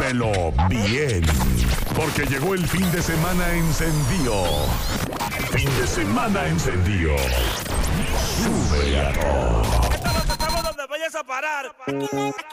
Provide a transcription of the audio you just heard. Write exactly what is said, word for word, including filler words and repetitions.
Dímelo bien, porque llegó el fin de semana encendido. Fin de semana encendido. Sube a todo. Estamos, estamos donde vayas a parar. Aquí, aquí